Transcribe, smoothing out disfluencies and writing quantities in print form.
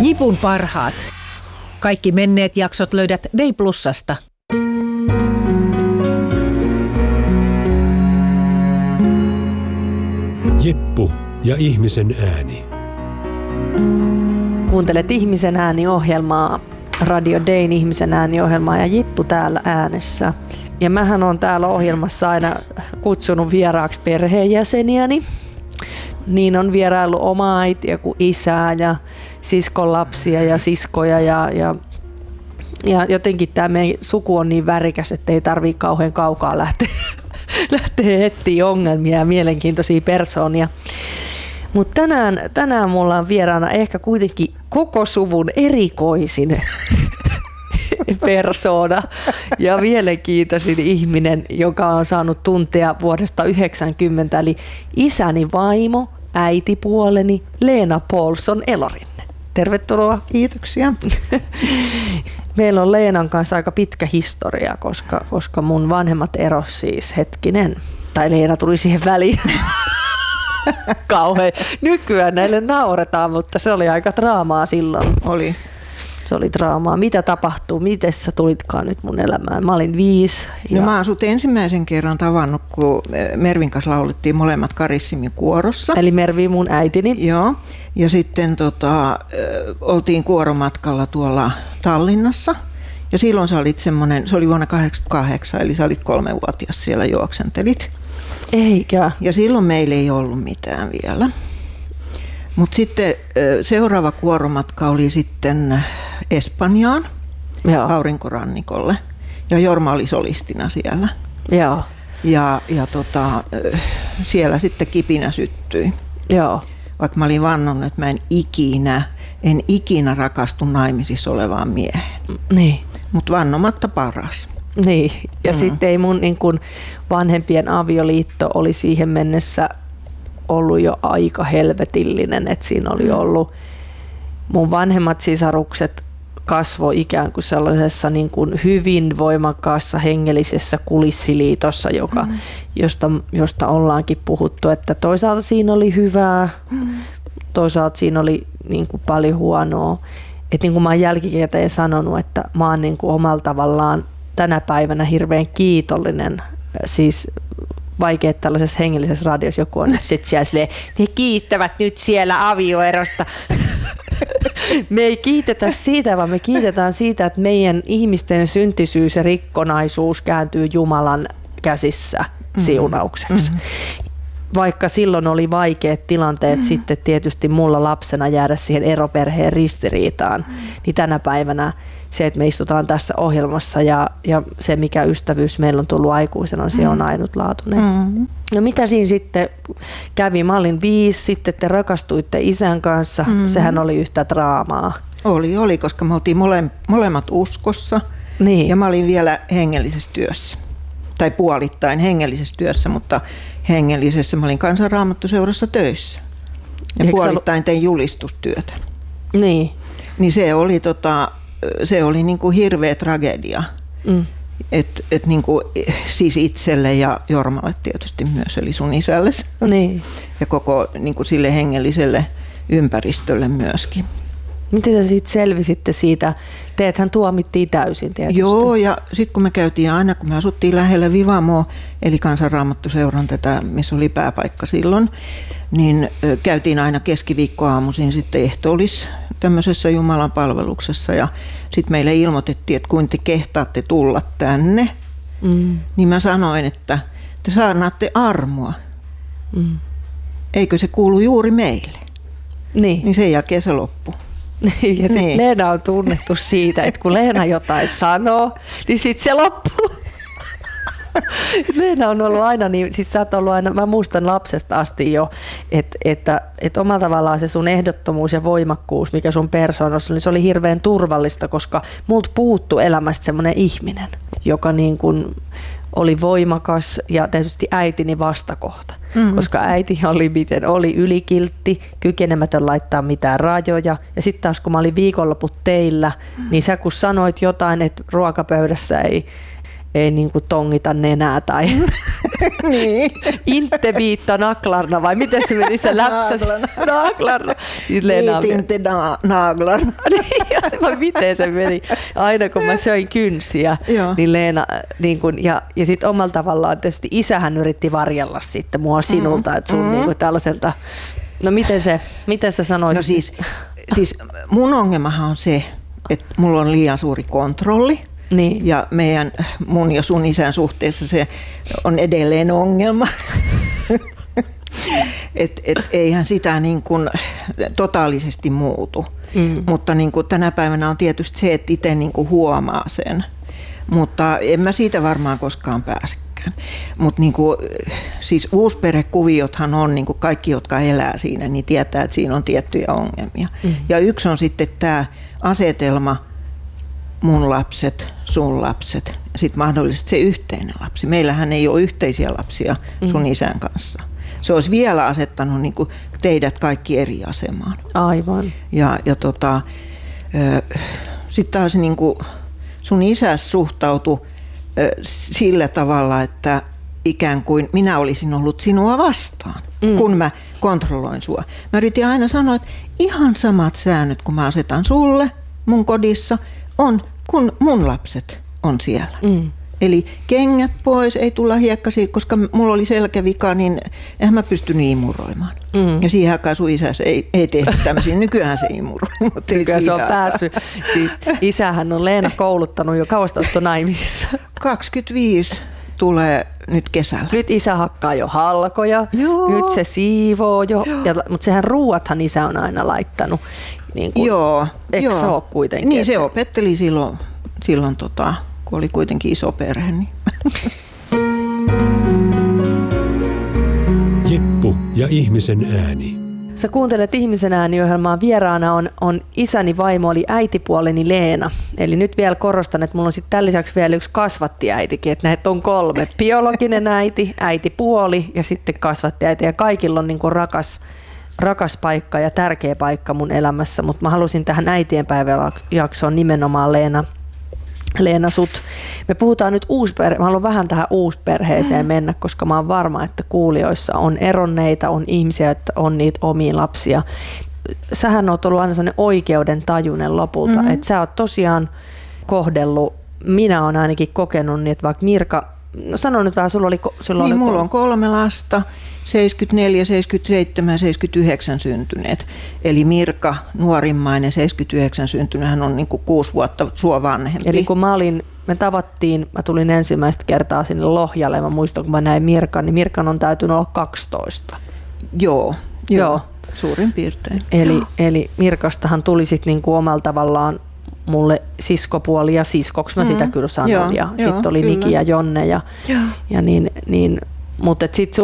Jipun parhaat. Kaikki menneet jaksot löydät Day Plusasta. Jeppu ja ihmisen ääni. Kuuntelet Ihmisen ääni-ohjelmaa, Radio Dayn Ihmisen ääni-ohjelmaa ja Jippu täällä äänessä. Ja mähän on täällä ohjelmassa aina kutsunut vieraaksi perheenjäseniäni. Niin on vieraillut oma äitiä kuin isää ja siskon lapsia ja siskoja ja jotenkin tämä meidän suku on niin värikäs, että ei tarvitse kauhean kaukaa lähteä etsiä ongelmia ja mielenkiintoisia persoonia. Mutta tänään mulla on vieraana ehkä kuitenkin koko suvun erikoisin persoona ja mielenkiintoisin ihminen, joka on saanut tuntea vuodesta 1990, eli isäni vaimo, äitipuoleni Leena Paulsson Elorinne. Tervetuloa. Kiitoksia. Meillä on Leenan kanssa aika pitkä historia, koska mun vanhemmat eros siis tai Leena tuli siihen väliin. Kauhean. Nykyään näille nauretaan, mutta se oli aika draamaa silloin. Oli. Se oli draamaa. Mitä tapahtuu? Miten sä tulitkaan nyt mun elämään? Mä olin 5. No mä oon sut ensimmäisen kerran tavannut, kun Mervin kanssa laulettiin molemmat Karissimin kuorossa. Eli Mervi mun äitini. Joo. Ja sitten oltiin kuoromatkalla tuolla Tallinnassa. Ja silloin sä olit semmonen, se oli vuonna 1988, eli sä olit 3-vuotias siellä juoksentelit. Eikä. Ja silloin meillä ei ollut mitään vielä. Mutta sitten seuraava kuoromatka oli sitten Espanjaan, Joo. aurinkorannikolle. Ja Jorma oli solistina siellä. Joo. Ja siellä sitten kipinä syttyi. Joo. Vaikka mä olin vannonut, että mä en ikinä rakastu naimisissa olevaan mieheen. Niin. Mutta vannomatta paras. Niin, ja sitten ei mun niin kun vanhempien avioliitto oli siihen mennessä ollut jo aika helvetillinen, että siinä oli ollut mun vanhemmat sisarukset kasvoi ikään kuin sellaisessa niin kuin hyvin voimakkaassa hengellisessä kulissiliitossa, josta ollaankin puhuttu, että toisaalta siinä oli hyvää, toisaalta siinä oli niin kuin paljon huonoa. Että niin kuin mä oon jälkikäteen sanonut, että mä oon niin kuin omalla tavallaan tänä päivänä hirveän kiitollinen, siis vaikea tällaisessa hengellisessä radiossa joku on sitten siellä silleen, ne kiittävät nyt siellä avioerosta. Me ei kiitetä siitä, vaan me kiitetään siitä, että meidän ihmisten syntisyys ja rikkonaisuus kääntyy Jumalan käsissä siunaukseksi. Vaikka silloin oli vaikeat tilanteet sitten tietysti mulla lapsena jäädä siihen eroperheen ristiriitaan, niin tänä päivänä se, että me istutaan tässä ohjelmassa ja se, mikä ystävyys meillä on tullut aikuisena, se on ainutlaatuinen. No mitä siinä sitten kävi? Mä olin 5, sitten te rakastuitte isän kanssa. Sehän oli yhtä draamaa. Oli, koska me oltiin molemmat uskossa. Niin. Ja mä olin vielä hengellisessä työssä. Tai puolittain hengellisessä työssä, mutta hengellisessä mä olin Kansanraamattuseurassa töissä. Ja puolittain tein julistustyötä. Niin. Niin se oli niin kuin hirveä tragedia. Et niin kuin, siis itselle ja Jormalle tietysti myös, eli sun isälle. Niin. Ja koko niin kuin sille hengelliselle ympäristölle myöskin. Miten te sitten selvisitte siitä? Teethän tuomittiin täysin tietysti. Joo, ja sitten kun me asuttiin lähellä Vivamoa, eli Kansanraamattuseuran missä oli pääpaikka silloin, niin käytiin aina keskiviikkoaamuisin sitten ehtoollis tämmöisessä Jumalan palveluksessa, ja sitten meille ilmoitettiin, että kun te kehtaatte tulla tänne, niin mä sanoin, että te saanaatte armoa. Eikö se kuulu juuri meille? Niin sen jälkeen se loppui. Ja sitten Leena on tunnettu siitä, että kun Leena jotain sanoo, niin sitten se loppuu. Leena on ollut aina, siis sä oot ollut aina, mä muistan lapsesta asti jo, että omalla tavallaan se sun ehdottomuus ja voimakkuus, mikä sun persoonassa, niin se oli hirveän turvallista, koska multa puuttui elämästä semmoinen ihminen, joka niin kuin oli voimakas ja tietysti äitini vastakohta, koska äiti oli ylikiltti, kykenemätön laittaa mitään rajoja. Ja sitten taas kun mä olin viikonloput teillä, niin sä kun sanoit jotain, että ruokapöydässä ei niin kuin tongita nenää tai Niin. inte viitta naklarna, vai miten se meni se läpsä? Naklarna. Siis Leena Inte naglarna. vai miten se meni? Aina kun mä söin kynsiä, Joo. niin Leena, niin kun, ja sitten omalla tavallaan tietysti isähän yritti varjella sitten mua sinulta, että sun niin kuin tällaiselta, no miten sä sanoisit? No siis mun ongelmahan on se, että mulla on liian suuri kontrolli. Niin. Ja mun ja sun isän suhteessa se on edelleen ongelma. et eihän sitä niin kuin totaalisesti muutu. Mutta niin kuin tänä päivänä on tietysti se, että itse niin kuin huomaa sen. Mutta en mä siitä varmaan koskaan pääsekään. Mutta niin kuin, siis uusperhekuviothan on, niin kuin kaikki, jotka elää siinä, niin tietää, että siinä on tiettyjä ongelmia. Ja yksi on sitten tämä asetelma, mun lapset, sun lapset, sitten mahdollisesti se yhteinen lapsi. Meillähän ei ole yhteisiä lapsia sun isän kanssa. Se olisi vielä asettanut niin kuin teidät kaikki eri asemaan. Aivan. Ja sitten taas niin kuin sun isä suhtautui sillä tavalla, että ikään kuin minä olisin ollut sinua vastaan, kun mä kontrolloin sua. Mä yritin aina sanoa, että ihan samat säännöt, kun mä asetan sulle mun kodissa, on kun mun lapset on siellä. Eli kengät pois, ei tulla hiekkasiin, koska mulla oli selkävika, niin eihän mä pystynyt imuroimaan. Ja siihen aikaan sun isäs ei tehnyt tämmöisiä. Nykyään se imuroi. Nykyään se on päässyt. Siis isähän on Leena kouluttanut jo kauasta naimisissa. 25 tulee nyt kesällä. Nyt isä hakkaa jo halkoja, Joo. nyt se siivoo jo, mutta sehän ruuathan isä on aina laittanut. Niin kuin, Joo. eikö se ole kuitenkin? Niin se opetteli silloin kun oli kuitenkin iso perhe. Niin. Jippu ja ihmisen ääni. Sä kuuntelet Ihmisen ääni-ohjelmaa. Vieraana on isäni vaimo, oli äitipuoleni Leena. Eli nyt vielä korostan, että mulla on sitten tämän lisäksi vielä yksi kasvattiäitikin, että näitä on 3. Biologinen äiti, äitipuoli ja sitten kasvattiäiti. Ja kaikilla on niin kuin rakas paikka ja tärkeä paikka mun elämässä, mutta mä halusin tähän äitien päiväjaksoon nimenomaan Leena sut. Me puhutaan nyt mä haluan vähän tähän uusperheeseen mennä, koska mä oon varma, että kuulijoissa on eronneita, on ihmisiä, että on niitä omia lapsia. Sähän oot ollut aina sellainen oikeuden tajunen lopulta, että sä oot tosiaan kohdellut, minä oon ainakin kokenut niin, että vaikka Mirka, no sano nyt vähän, Mulla on 3 lasta, 74, 77 ja 79 syntyneet. Eli Mirka, nuorimmainen, 79 syntynyt, hän on niin kuin 6 vuotta sua vanhempi. Eli kun mä tulin ensimmäistä kertaa sinne Lohjalle, mä muistan kun mä näin Mirkan, niin Mirkan on täytynyt olla 12. Joo, suurin piirtein. Eli Mirkastahan tuli sitten niin kuin omalla tavallaan mulle siskopuoli ja siskoksi mä sitä kyllä sanon. Ja sitten oli kyllä. Niki ja Jonne. Ja niin, mutta sitten